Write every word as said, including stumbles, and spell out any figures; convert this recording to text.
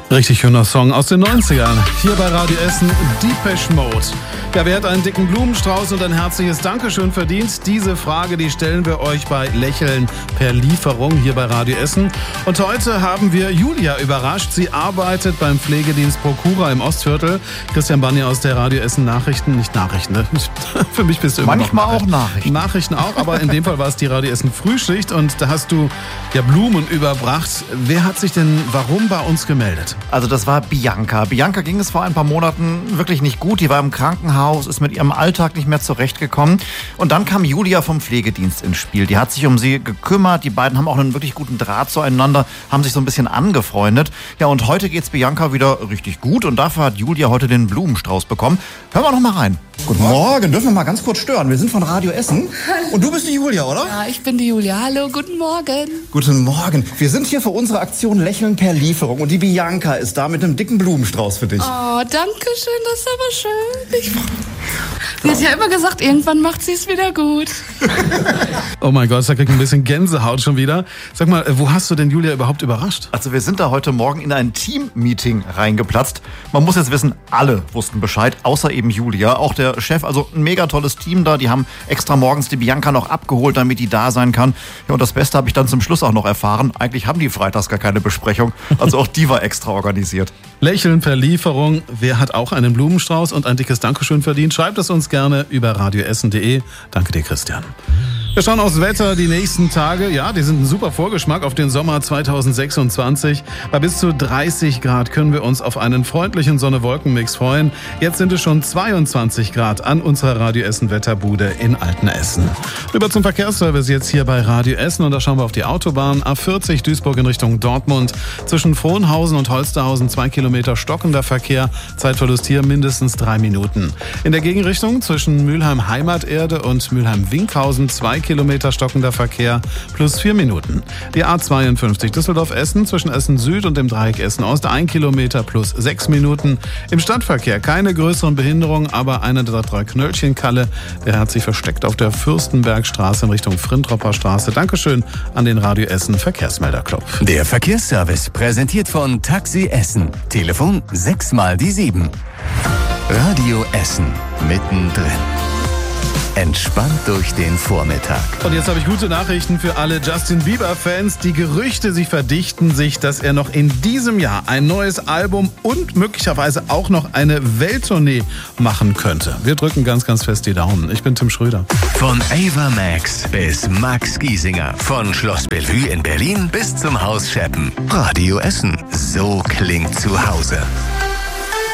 Richtig schöner Song aus den neunzigern. Hier bei Radio Essen, Depeche Mode. Ja, wer hat einen dicken Blumenstrauß und ein herzliches Dankeschön verdient? Diese Frage, die stellen wir euch bei Lächeln per Lieferung hier bei Radio Essen. Und heute haben wir Julia überrascht. Sie arbeitet beim Pflegedienst Prokura im Ostviertel. Christian Banni aus der Radio Essen Nachrichten, nicht Nachrichten, ne? Für mich bist du immer Manchmal noch auch Nachrichten. Nachrichten auch, aber in dem Fall war es die Radio Essen Frühschicht und da hast du ja Blumen überbracht. Wer hat sich denn warum bei uns gemeldet? Also das war Bianca. Bianca ging es vor ein paar Monaten wirklich nicht gut. Die war im Krankenhaus, ist mit ihrem Alltag nicht mehr zurechtgekommen. Und dann kam Julia vom Pflegedienst ins Spiel. Die hat sich um sie gekümmert. Die beiden haben auch einen wirklich guten Draht zueinander, haben sich so ein bisschen angefreundet. Ja, und heute geht's Bianca wieder richtig gut. Und dafür hat Julia heute den Blumenstrauß bekommen. Hören wir noch mal rein. Guten Morgen, dürfen wir mal ganz kurz stören? Wir sind von Radio Essen. Und du bist die Julia, oder? Ja, ich bin die Julia. Hallo, guten Morgen. Guten Morgen. Wir sind hier für unsere Aktion Lächeln per Lieferung. Und die Bianca ist da mit einem dicken Blumenstrauß für dich. Oh, danke schön, das ist aber schön. Ich, sie hat ja immer gesagt, irgendwann macht sie es wieder gut. Oh mein Gott, da kriegt ein bisschen Gänsehaut schon wieder. Sag mal, wo hast du denn Julia überhaupt überrascht? Also wir sind da heute Morgen in ein Team-Meeting reingeplatzt. Man muss jetzt wissen, alle wussten Bescheid, außer eben Julia. Auch der Chef, also ein mega tolles Team da. Die haben extra morgens die Bianca noch abgeholt, damit die da sein kann. Ja, und das Beste habe ich dann zum Schluss auch noch erfahren. Eigentlich haben die freitags gar keine Besprechung. Also auch die war extra organisiert. Lächeln per Lieferung. Wer hat auch einen Blumenstrauß und ein dickes Dankeschön verdient? Schreibt es uns gerne über radioessen punkt de. Danke dir, Christian. Wir schauen aufs Wetter die nächsten Tage. Ja, die sind ein super Vorgeschmack auf den Sommer zweitausendsechsundzwanzig. Bei bis zu dreißig Grad können wir uns auf einen freundlichen Sonne-Wolken-Mix freuen. Jetzt sind es schon zweiundzwanzig Grad an unserer Radio Essen Wetterbude in Altenessen. Rüber zum Verkehrsservice jetzt hier bei Radio Essen und da schauen wir auf die Autobahn. A vierzig Duisburg in Richtung Dortmund. Zwischen Frohnhausen und Holsterhausen zwei Kilometer stockender Verkehr. Zeitverlust hier mindestens drei Minuten. In der Gegenrichtung zwischen Mülheim-Heimaterde und Mülheim-Winkhausen zwei Kilometer stockender Verkehr plus vier Minuten. Die A zweiundfünfzig Düsseldorf-Essen zwischen Essen Süd und dem Dreieck Essen Ost ein Kilometer plus sechs Minuten. Im Stadtverkehr keine größeren Behinderungen, aber einer der drei Knöllchenkalle, der hat sich versteckt auf der Fürstenbergstraße in Richtung Frintropper Straße. Dankeschön an den Radio Essen Verkehrsmelderclub. Der Verkehrsservice präsentiert von Taxi Essen. Telefon sechs mal die sieben. Radio Essen mittendrin. Entspannt durch den Vormittag. Und jetzt habe ich gute Nachrichten für alle Justin Bieber-Fans. Die Gerüchte, sie verdichten sich, dass er noch in diesem Jahr ein neues Album und möglicherweise auch noch eine Welttournee machen könnte. Wir drücken ganz, ganz fest die Daumen. Ich bin Tim Schröder. Von Ava Max bis Max Giesinger. Von Schloss Bellevue in Berlin bis zum Haus Scheppen. Radio Essen. So klingt zu Hause.